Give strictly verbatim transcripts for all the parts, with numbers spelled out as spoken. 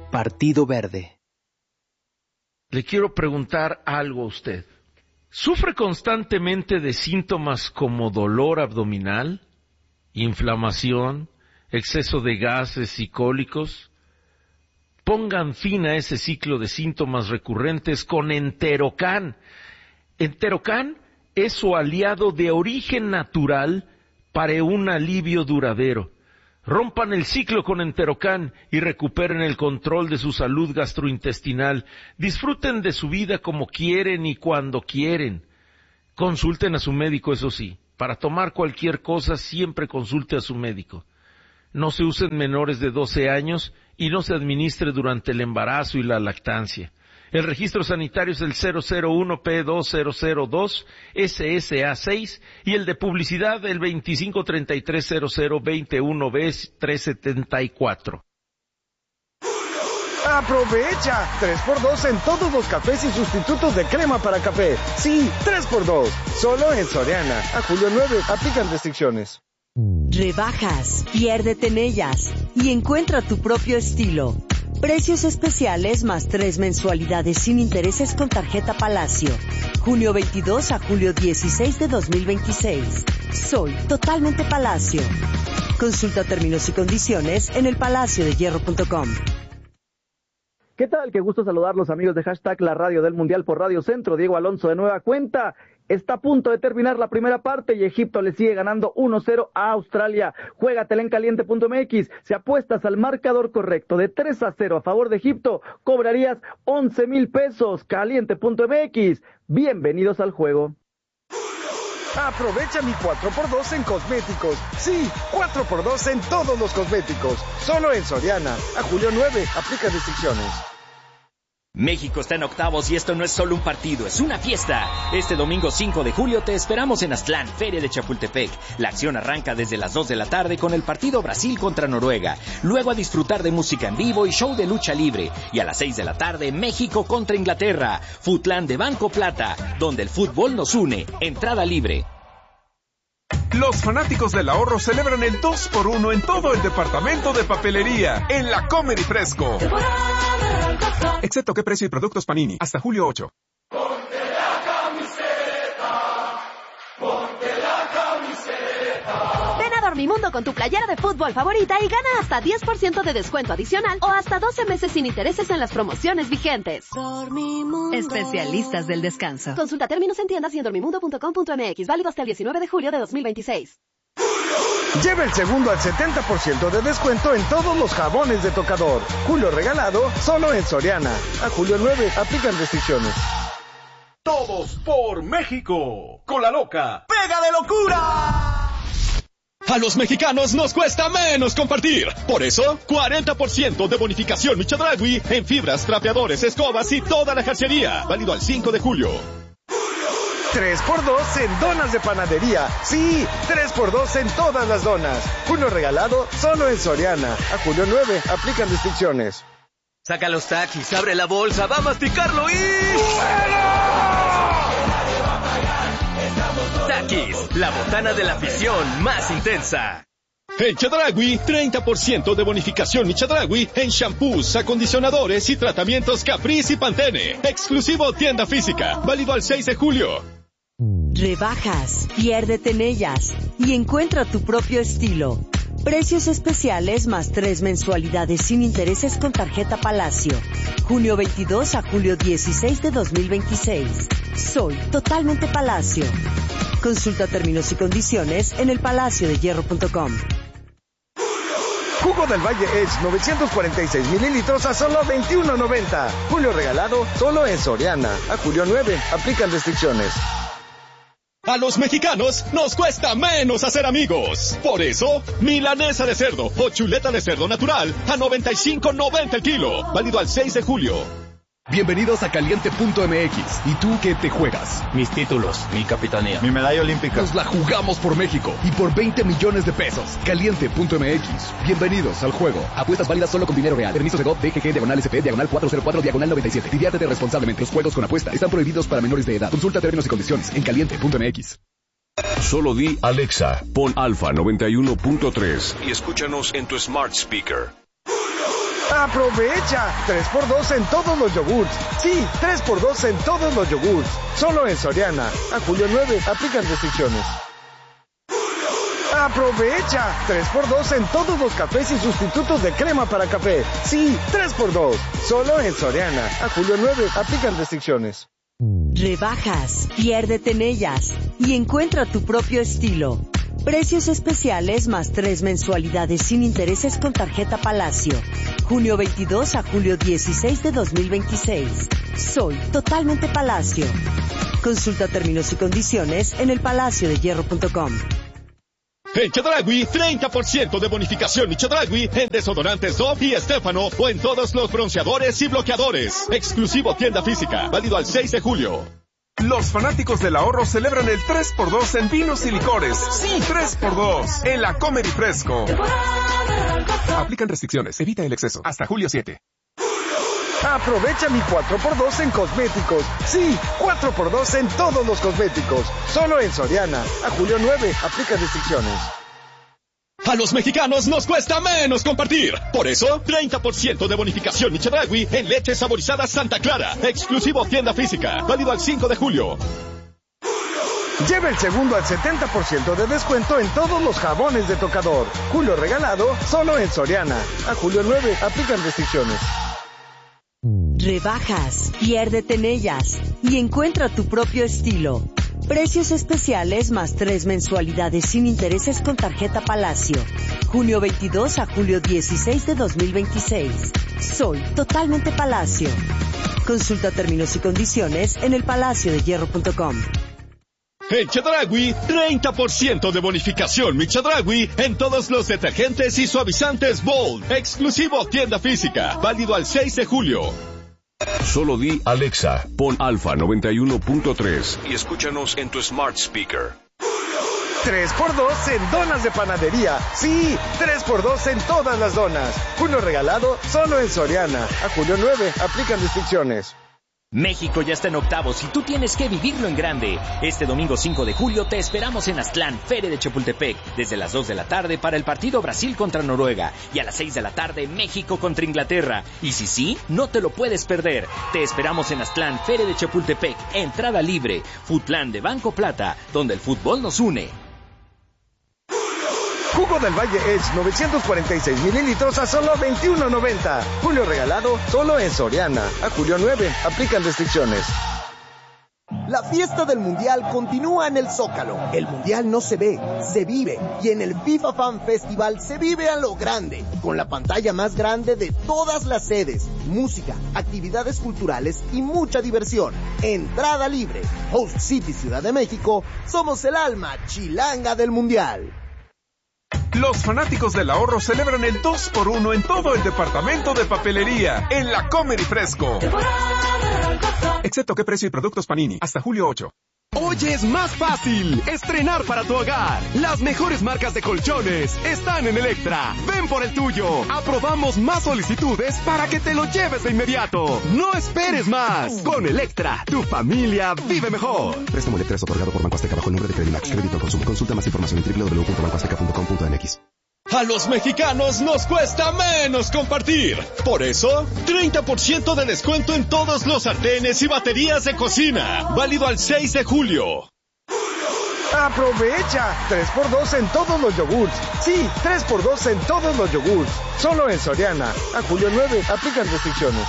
Partido Verde. Le quiero preguntar algo a usted. ¿Sufre constantemente de síntomas como dolor abdominal, inflamación, exceso de gases y cólicos? Pongan fin a ese ciclo de síntomas recurrentes con Enterocan. Enterocan es su aliado de origen natural para un alivio duradero. Rompan el ciclo con Enterocan y recuperen el control de su salud gastrointestinal. Disfruten de su vida como quieren y cuando quieren. Consulten a su médico, eso sí. Para tomar cualquier cosa, siempre consulte a su médico. No se usen menores de doce años y no se administre durante el embarazo y la lactancia. El registro sanitario es el cero cero uno P dos cero cero dos S S A seis y el de publicidad el veinticinco treinta y tres cero cero veintiuno B trescientos setenta y cuatro. ¡Aprovecha! tres por dos en todos los cafés y sustitutos de crema para café. Sí, tres por dos. Solo en Soriana. A julio nueve. Aplican restricciones. Rebajas, piérdete en ellas y encuentra tu propio estilo. Precios especiales más tres mensualidades sin intereses con tarjeta Palacio. Junio veintidós a julio dieciséis de dos mil veintiséis. Soy totalmente Palacio. Consulta términos y condiciones en el palacio de hierro punto com. ¿Qué tal? Qué gusto saludarlos, amigos de hashtag La Radio del Mundial por Radio Centro. Diego Alonso de nueva cuenta. Está a punto de terminar la primera parte y Egipto le sigue ganando uno cero a Australia. Juégatela en caliente punto m x. Si apuestas al marcador correcto de tres a cero a favor de Egipto, cobrarías once mil pesos. caliente punto m x. Bienvenidos al juego. Aprovecha mi cuatro por dos en cosméticos. Sí, cuatro por dos en todos los cosméticos. Solo en Soriana. A julio nueve. Aplica restricciones. México está en octavos y esto no es solo un partido, es una fiesta. Este domingo cinco de julio te esperamos en Aztlán, Feria de Chapultepec. La acción arranca desde las dos de la tarde con el partido Brasil contra Noruega. Luego a disfrutar de música en vivo y show de lucha libre. Y a las seis de la tarde, México contra Inglaterra. Futlán de Banco Plata, donde el fútbol nos une. Entrada libre. Los fanáticos del ahorro celebran el dos por uno en todo el departamento de papelería, en la Comer y Fresco. Excepto qué precio y productos Panini, hasta julio ocho. Ponte la camiseta, ponte la camiseta. Ven a Dormimundo con tu playera de fútbol favorita y gana hasta diez por ciento de descuento adicional o hasta doce meses sin intereses en las promociones vigentes. Dormimundo. Especialistas del descanso. Consulta términos en tiendas y en dormimundo punto com punto m x. Válido hasta el diecinueve de julio de dos mil veintiséis. Lleva el segundo al setenta por ciento de descuento en todos los jabones de tocador. Julio regalado, solo en Soriana. A julio nueve, aplican restricciones. Todos por México. Con la loca. ¡Pega de locura! A los mexicanos nos cuesta menos compartir. Por eso, cuarenta por ciento de bonificación Michadragui en fibras, trapeadores, escobas y toda la jarcería. Válido al cinco de julio. tres por dos en donas de panadería. Sí, tres por dos en todas las donas. Julio regalado, solo en Soriana. A julio nueve, aplican restricciones. Saca los taquis, abre la bolsa, va a masticarlo y... Taquis, la botana de la afición más intensa. En Chedragui, treinta por ciento de bonificación Michadragui en shampoos, acondicionadores y tratamientos Caprice y Pantene. Exclusivo tienda física. Válido al seis de julio. Rebajas, piérdete en ellas y encuentra tu propio estilo. Precios especiales más tres mensualidades sin intereses con tarjeta Palacio. Junio veintidós a julio dieciséis de dos mil veintiséis. Soy totalmente Palacio. Consulta términos y condiciones en el palacio de hierro punto com. Jugo del Valle Edge novecientos cuarenta y seis mililitros a solo veintiuno noventa. Julio regalado, solo en Soriana. A julio nueve, aplican restricciones. A los mexicanos nos cuesta menos hacer amigos. Por eso, milanesa de cerdo o chuleta de cerdo natural a noventa y cinco noventa el kilo. Válido al seis de julio. Bienvenidos a caliente punto m x. ¿Y tú qué te juegas? Mis títulos, mi capitanía, mi medalla olímpica. Nos la jugamos por México y por veinte millones de pesos. caliente punto m x. Bienvenidos al juego. Apuestas válidas solo con dinero real. Permiso de G O V, D G G, diagonal S P, diagonal cuatrocientos cuatro, diagonal noventa y siete. Diviértete responsablemente. Los juegos con apuesta están prohibidos para menores de edad. Consulta términos y condiciones en caliente punto m x. Solo di Alexa, pon Alfa noventa y uno punto tres y escúchanos en tu smart speaker. ¡Aprovecha! tres por dos en todos los yogurts. Sí, tres por dos en todos los yogurts. Solo en Soriana. A julio nueve, aplican restricciones. ¡Aprovecha! tres por dos en todos los cafés y sustitutos de crema para café. Sí, tres por dos. Solo en Soriana. A julio nueve, aplican restricciones. Rebajas, piérdete en ellas y encuentra tu propio estilo. Precios especiales más tres mensualidades sin intereses con tarjeta Palacio. junio veintidós a julio dieciséis de dos mil veintiséis. Soy totalmente Palacio. Consulta términos y condiciones en el palacio de hierro punto com. En Chedraui, treinta por ciento de bonificación y Chedraui en desodorantes Dove y Estefano o en todos los bronceadores y bloqueadores. Exclusivo tienda física, válido al seis de julio. Los fanáticos del ahorro celebran el tres por dos en vinos y licores. Sí, tres por dos en la Comer y Fresco. Aplican restricciones, evita el exceso. Hasta julio siete. Aprovecha mi cuatro por dos en cosméticos. Sí, cuatro por dos en todos los cosméticos. Solo en Soriana. A julio nueve, aplica restricciones. A los mexicanos nos cuesta menos compartir. Por eso, treinta por ciento de bonificación Chedraui en leche saborizada Santa Clara. Exclusivo tienda física. Válido al cinco de julio. Lleva el segundo al setenta por ciento de descuento en todos los jabones de tocador. Julio regalado, solo en Soriana. A julio nueve, aplican restricciones. Rebajas, piérdete en ellas y encuentra tu propio estilo. Precios especiales más tres mensualidades sin intereses con tarjeta Palacio. junio veintidós a julio dieciséis de dos mil veintiséis. Soy totalmente Palacio. Consulta términos y condiciones en el palacio de hierro punto com. En Chedraui, treinta por ciento de bonificación mi Chedraui en todos los detergentes y suavizantes Bold. Exclusivo tienda física. Válido al seis de julio. Solo di Alexa, pon Alfa noventa y uno punto tres y escúchanos en tu smart speaker. tres por dos en donas de panadería. Sí, tres por dos en todas las donas. Junio regalado, solo en Soriana. A julio nueve, aplican restricciones. México ya está en octavos y tú tienes que vivirlo en grande. Este domingo cinco de julio te esperamos en Aztlán, Feria de Chapultepec, desde las dos de la tarde para el partido Brasil contra Noruega y a las seis de la tarde México contra Inglaterra. Y si sí, no te lo puedes perder. Te esperamos en Aztlán, Feria de Chapultepec, entrada libre, Futlán de Banco Plata, donde el fútbol nos une. Jugo del Valle Edge novecientos cuarenta y seis mililitros a solo veintiuno noventa. Julio regalado, solo en Soriana. A julio nueve, aplican restricciones. La fiesta del Mundial continúa en el Zócalo. El Mundial no se ve, se vive. Y en el FIFA Fan Festival se vive a lo grande, con la pantalla más grande de todas las sedes, música, actividades culturales y mucha diversión. Entrada libre. Host City Ciudad de México, somos el alma chilanga del Mundial. Los fanáticos del ahorro celebran el dos por uno en todo el departamento de papelería, en la Comer y Fresco. Excepto qué precio y productos Panini, hasta julio ocho. Hoy es más fácil estrenar para tu hogar. Las mejores marcas de colchones están en Electra. Ven por el tuyo. Aprobamos más solicitudes para que te lo lleves de inmediato. No esperes más. Con Electra, tu familia vive mejor. Préstamo Electra es otorgado por Banco Azteca bajo el nombre de Credimax. Crédito al consumo. Consulta más información en doble u doble u doble u punto banco azteca punto com punto m x. A los mexicanos nos cuesta menos compartir. Por eso, treinta por ciento de descuento en todos los sartenes y baterías de cocina. Válido al seis de julio. ¡Aprovecha! tres por dos en todos los yogurts. Sí, tres por dos en todos los yogurts. Solo en Soriana. A julio nueve, aplican restricciones.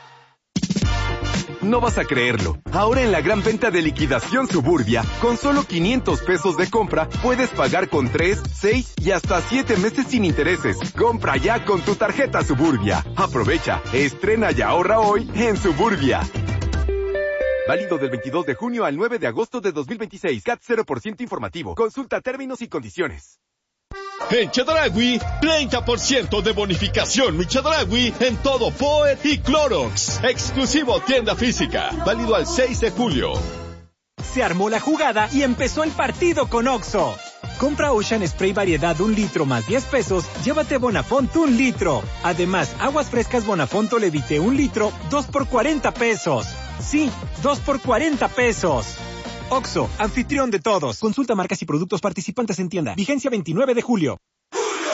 No vas a creerlo. Ahora en la gran venta de liquidación Suburbia, con solo quinientos pesos de compra, puedes pagar con tres, seis y hasta siete meses sin intereses. Compra ya con tu tarjeta Suburbia. Aprovecha, estrena y ahorra hoy en Suburbia. Válido del veintidós de junio al nueve de agosto de dos mil veintiséis. C A T cero por ciento informativo. Consulta términos y condiciones. En Chedraui, treinta por ciento de bonificación mi Chedraui en todo Poet y Clorox. Exclusivo tienda física. Válido al seis de julio. Se armó la jugada y empezó el partido con Oxxo. Compra Ocean Spray variedad un litro más diez pesos, llévate Bonafont un litro. Además, aguas frescas Bonafont Levite un litro, dos por cuarenta pesos. Sí, dos por cuarenta pesos. Oxxo, anfitrión de todos. Consulta marcas y productos participantes en tienda. Vigencia veintinueve de julio.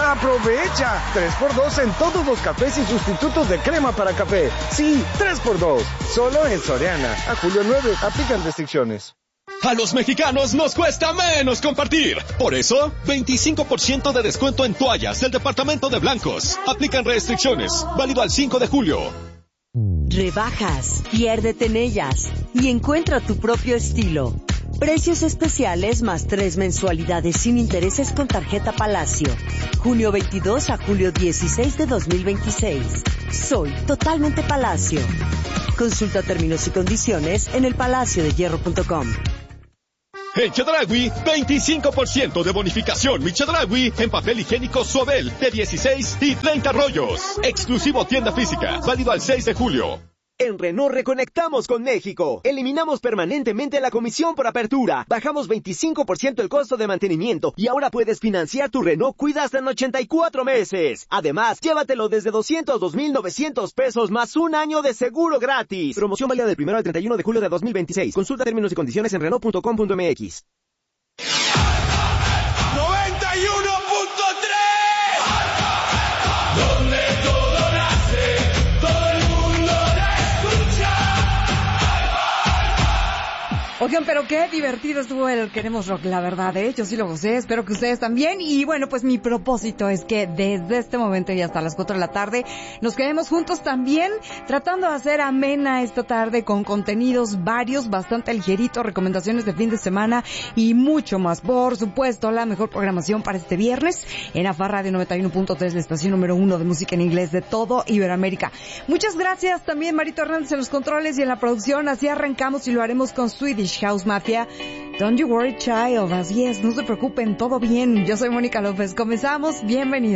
¡Aprovecha! tres por dos en todos los cafés y sustitutos de crema para café. Sí, tres por dos. Solo en Soriana. A julio nueve, aplican restricciones. A los mexicanos nos cuesta menos compartir. Por eso, veinticinco por ciento de descuento en toallas del departamento de Blancos. Aplican restricciones. Válido al cinco de julio. Rebajas, piérdete en ellas y encuentra tu propio estilo. Precios especiales más tres mensualidades sin intereses con tarjeta Palacio. Junio veintidós a julio dieciséis de dos mil veintiséis. Soy totalmente Palacio. Consulta términos y condiciones en el palacio de hierro punto com. En Chedraui, veinticinco por ciento de bonificación Mi Chedraui en papel higiénico Suabel de dieciséis y treinta rollos. Exclusivo tienda física, válido al seis de julio. En Renault reconectamos con México. Eliminamos permanentemente la comisión por apertura. Bajamos veinticinco por ciento el costo de mantenimiento y ahora puedes financiar tu Renault Cuida hasta en ochenta y cuatro meses. Además, llévatelo desde doscientos dos mil novecientos pesos más un año de seguro gratis. Promoción válida del primero al treinta y uno de julio de dos mil veintiséis. Consulta términos y condiciones en Renault punto com punto m x. noventa y uno punto tres Donde todo nace, todo el mundo te escucha. Oigan, pero qué divertido estuvo el Queremos Rock, la verdad, ¿eh? Yo sí lo gocé, espero que ustedes también. Y bueno, pues mi propósito es que desde este momento y hasta las cuatro de la tarde nos quedemos juntos también, tratando de hacer amena esta tarde con contenidos varios, bastante ligeritos, recomendaciones de fin de semana y mucho más. Por supuesto, la mejor programación para este viernes en A F A Radio noventa y uno punto tres, la estación número uno de música en inglés de todo Iberoamérica. Muchas gracias también Marito Hernández en los controles y en la producción. Así arrancamos y lo haremos con Swedish House Mafia. Don't you worry, child. Así es, no se preocupen, todo bien. Yo soy Mónica López. Comenzamos. Bienvenidos.